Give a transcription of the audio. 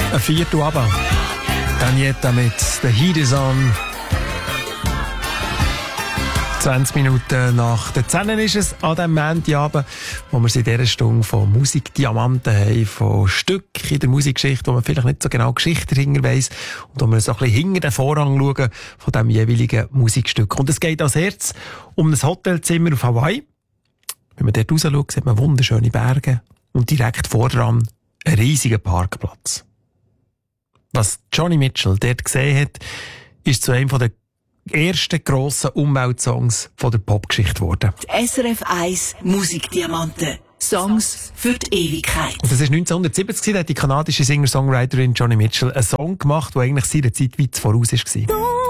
Ein Viertel runter. Danietta mit «The Heat is on». 20 Minuten nach der 10 ist es an diesem Montagabend, wo wir in dieser Stunde von Musikdiamanten haben, von Stücken in der Musikgeschichte, wo man vielleicht nicht so genau Geschichte dahinter weiss und wo wir so ein bisschen hinter den Vorhang schauen von diesem jeweiligen Musikstück. Und es geht als Herz um ein Hotelzimmer auf Hawaii. Wenn man dort raus schaut, sieht man wunderschöne Berge und direkt voran einen riesigen Parkplatz. Was Joni Mitchell dort gesehen hat, ist zu einem der ersten grossen Umweltsongs von der Popgeschichte geworden. SRF 1 Musikdiamanten. Songs für die Ewigkeit. Und das war 1970, da hat die kanadische Singer-Songwriterin Joni Mitchell einen Song gemacht, der eigentlich seiner Zeit weit voraus war.